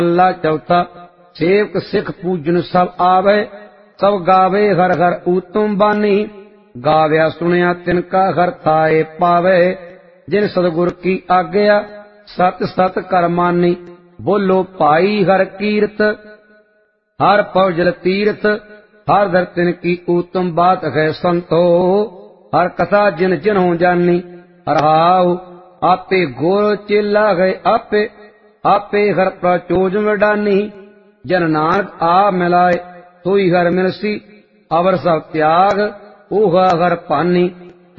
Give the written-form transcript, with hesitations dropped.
अल्लाह चौथा सेवक सिख पूजन सब आवे, सब गावे हर हर ऊतम बानी। गाव्या सुनिया तिनका हर थाए पावे, जिन सतगुर की आज्ञा सत सत कर मानी। बोलो भाई हर कीरत हर पवजल तीर्थ, हर धर तिन की उत्तम बात है संतो। हर कथा जिन जिन हो जानी, हरहाऊ आपे गोर चेला गए आपे, आपे हर प्रचोज वडानी। जन नानक आ मिलाए सोई हर मिलसी, अवर सब त्याग ओह हर पानी।